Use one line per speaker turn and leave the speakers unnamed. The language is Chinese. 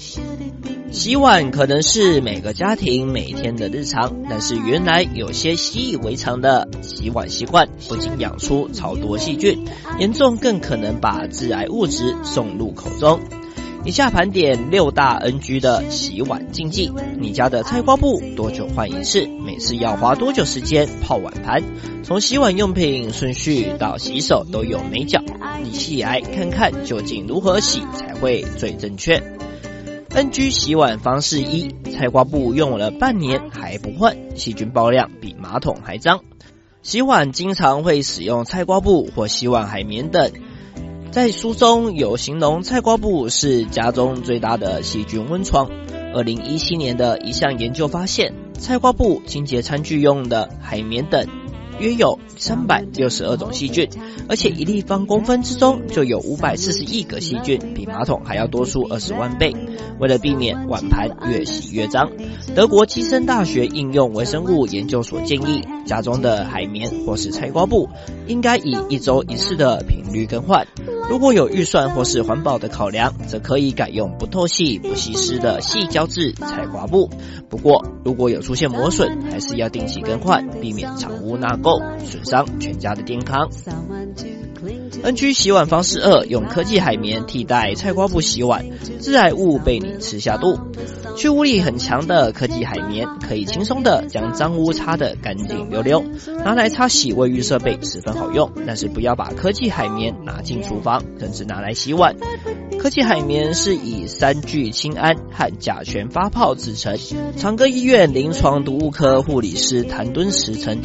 洗碗可能是每个家庭每天的日常，但是原来有些习以为常的洗碗习惯，不仅养出超多细菌，严重更可能把致癌物质送入口中。以下盘点6大 NG 的洗碗禁忌。你家的菜瓜布多久换一次？每次要花多久时间泡碗盘？从洗碗用品顺序到洗手都有美角，一起来看看究竟如何洗才会最正确。NG 洗碗方式1：菜瓜布用了半年还不换，细菌爆量比马桶还脏。洗碗经常会使用菜瓜布或洗碗海绵等，在书中有形容菜瓜布是家中最大的细菌温床。2017年的一项研究发现，菜瓜布、清洁餐具用的海绵等约有362种细菌，而且1立方公分之中就有540亿个细菌，比马桶还要多出20万倍。为了避免碗盘越洗越脏，德国基森大学应用微生物研究所建议，家中的海绵或是菜瓜布应该以1周1次的频率更换。如果有预算或是环保的考量，则可以改用不透气、不吸湿的细胶质菜瓜布。不过，如果有出现磨损，还是要定期更换，避免藏污纳垢，损伤全家的健康。NG 洗碗方式2：用科技海绵替代菜瓜布洗碗，致癌物被你吃下肚。去污力很强的科技海绵可以轻松的将脏污擦得干净溜溜，拿来擦洗卫浴设备十分好用，但是不要把科技海绵拿进厨房，更是拿来洗碗。科技海绵是以3聚氰胺和甲醛发泡制成。长庚医院临床毒物科护理师谭敦实曾